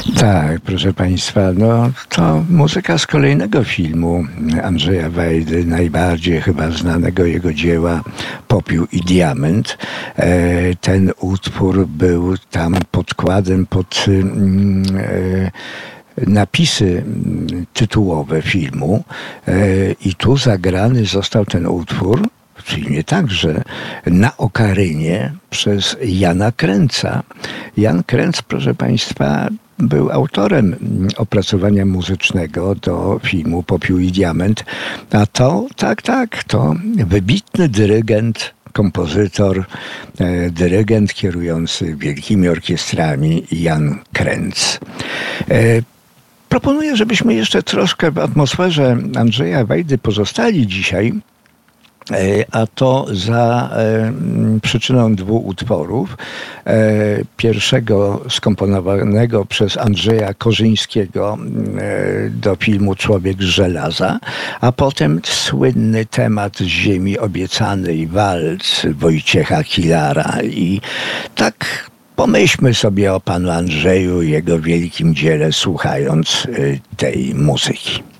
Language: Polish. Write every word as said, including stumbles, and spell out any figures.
Tak, proszę Państwa, no to muzyka z kolejnego filmu Andrzeja Wajdy, najbardziej chyba znanego jego dzieła Popiół i Diament. E, ten utwór był tam podkładem pod e, napisy tytułowe filmu e, i tu zagrany został ten utwór w filmie także na okarynie przez Jana Kręca. Jan Kręc, proszę Państwa, był autorem opracowania muzycznego do filmu Popiół i Diament, a to, tak, tak, to wybitny dyrygent, kompozytor, e, dyrygent kierujący wielkimi orkiestrami Jan Kręc. E, proponuję, żebyśmy jeszcze troszkę w atmosferze Andrzeja Wajdy pozostali dzisiaj, a to za e, przyczyną dwóch utworów. E, pierwszego skomponowanego przez Andrzeja Korzyńskiego e, do filmu Człowiek z żelaza, a potem słynny temat z Ziemi obiecanej, walc Wojciecha Kilara. I tak pomyślmy sobie o panu Andrzeju i jego wielkim dziele, słuchając e, tej muzyki.